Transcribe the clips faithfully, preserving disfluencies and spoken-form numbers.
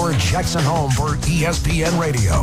your Jackson home for E S P N Radio.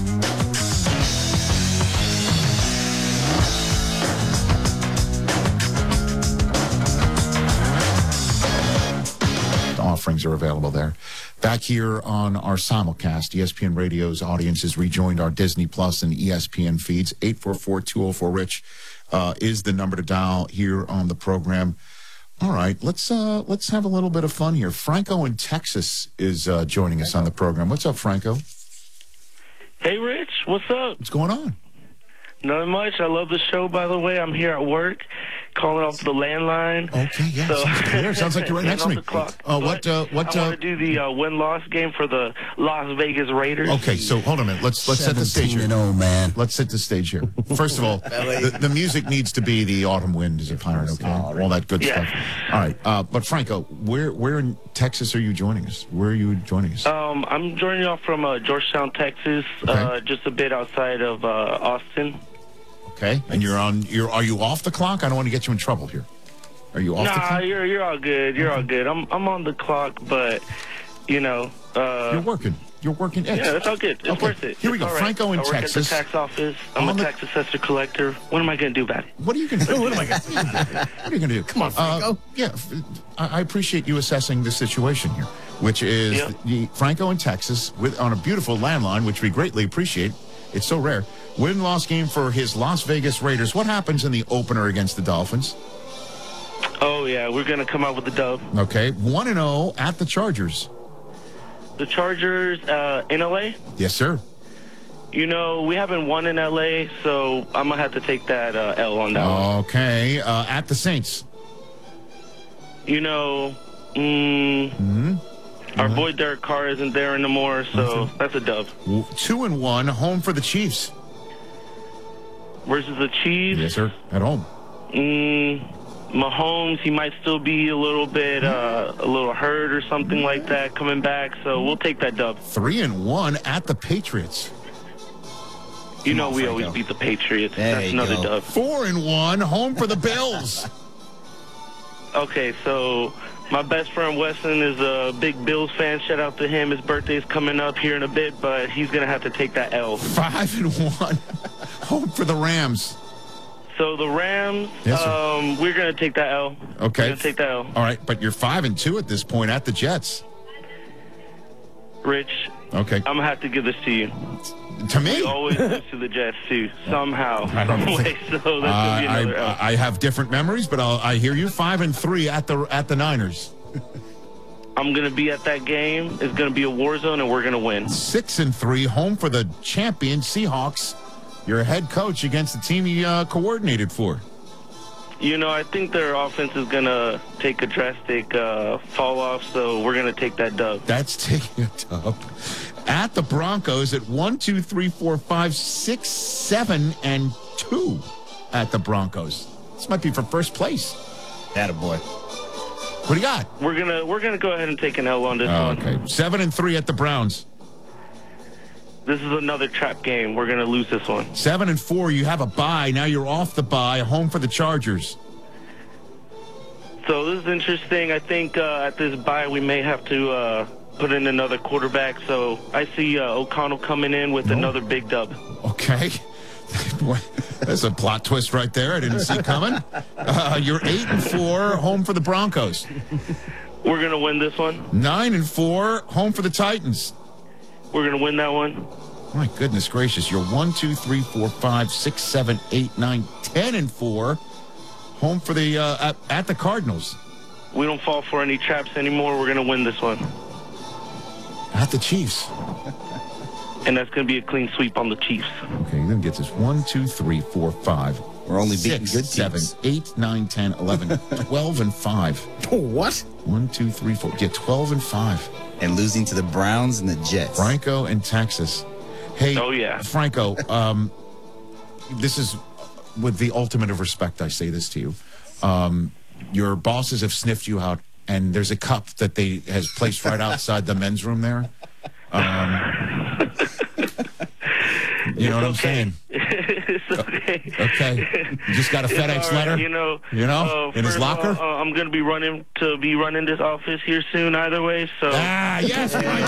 Offerings are available there. Back here on our simulcast, E S P N Radio's audience has rejoined our Disney Plus and E S P N feeds. eight four four, two oh four, RICH uh, is the number to dial here on the program. All right, let's uh, let's have a little bit of fun here. Franco in Texas is uh, joining us on the program. What's up, Franco? Hey, Rich. What's up? What's going on? Nothing much. I love the show, by the way. I'm here at work, calling off the landline. Okay, yeah, so, sounds clear. Sounds like you're right next to me. Uh, what? Uh, what? I Uh, want to do the uh, win-loss game for the Las Vegas Raiders. okay, so hold on a minute. Let's let's set the stage here. and oh, man. Let's set the stage here. First of all, the, the music needs to be the autumn wind is a pirate, okay? All that good Yeah. stuff. All right, uh, but Franco, where where in Texas are you joining us? Where are you joining us? Um, I'm joining y'all from uh, Georgetown, Texas, Okay. uh, just a bit outside of uh, Austin. Okay, and you're on. You're are you off the clock? I don't want to get you in trouble here. Are you off the Nah, clock? you're you're all good. You're all good. I'm I'm on the clock, but you know. Uh, You're working. You're working. Yeah, that's all good. It's Okay, worth it. here we It's go. all right. Franco in I work Texas. at the tax office. I'm On a the- tax assessor collector. What am I going to do about it? What are you going to do? What am I going to do? What are you going to do? Come on, Franco. Uh, yeah, f- I I appreciate you assessing the situation here, which is Yeah. the Franco in Texas with on a beautiful landline, which we greatly appreciate. It's so rare. Win-loss game for his Las Vegas Raiders. What happens in the opener against the Dolphins? Oh, yeah, we're going to come out with the dub. Okay, one and zero at the Chargers. The Chargers uh, in L A? Yes, sir. You know, we haven't won in L A, so I'm going to have to take that uh, L on that one. Okay, uh, at the Saints. You know, mm, Mm-hmm. our boy Derek Carr isn't there anymore, so that's a dub. W- Two and one, home for the Chiefs. Versus the Chiefs, Yes, sir. At home. mm, Mahomes, he might still be a little bit, uh, a little hurt or something like that coming back, so we'll take that dub. Three and one at the Patriots. You know on, we Franco. always beat the Patriots. There That's you another go. dub. Four and one, home for the Bills. Okay, so my best friend Weston is a big Bills fan. Shout out to him. His birthday's coming up here in a bit, but he's going to have to take that L. Five and one, home for the Rams. So the Rams, Yes, sir. um, we're going to take that L. Okay. We're going to take that L. All right, but you're five and two at this point at the Jets. Rich, Okay. I'm going to have to give this to you. To me, We always lose to the Jets, too, somehow, I don't some way. think- So that's going to be I, another L. I, I have different memories, but I'll, I hear you. Five and three at the at the Niners. I'm going to be at that game. It's going to be a war zone, and we're going to win. Six and three, home for the champion Seahawks. Your head coach against the team he uh, coordinated for. You know, I think their offense is going to take a drastic uh, fall off, so we're going to take that dub. That's taking it up. At the Broncos at one, two, three, four, five, six, seven, and two at the Broncos. This might be for first place. Attaboy. What do you got? We're gonna we're gonna go ahead and take an L on this Oh, one. okay. Seven and three at the Browns. This is another trap game. We're gonna lose this one. Seven and four. You have a bye. Now you're off the bye. Home for the Chargers. So this is interesting. I think uh, at this bye we may have to uh, put in another quarterback. So I see uh, O'Connell coming in with No. another big dub. Okay. Boy, that's a plot twist right there. I didn't see coming. Uh, you're eight and four. Home for the Broncos. We're gonna win this one. Nine and four. Home for the Titans. We're gonna win that one. My goodness gracious. You're one, two, three, four, five, six, seven, eight, nine, ten and four. Home for the uh, at, at the Cardinals. We don't fall for any traps anymore. We're gonna win this one, At the Chiefs. and that's gonna be a clean sweep on the Chiefs. Okay, you're going to get this. One, two, three, four, five. We're only beating six, good seven, teams. eight, nine, ten, eleven, twelve, and five. What? One, two, three, four. Yeah, twelve and five. And losing to the Browns and the Jets. Franco in Texas. Hey, Oh, yeah. Franco, um, this is with the ultimate of respect, I say this to you. Um, your bosses have sniffed you out, and there's a cup that they has placed right outside the men's room there. Um, you know what I'm Okay. saying? It's okay. Okay. You just got a It's FedEx all right, letter? You know, You know, uh, in his first of all, locker? uh, I'm going to be running to be running this office here soon either way. So Ah, yes.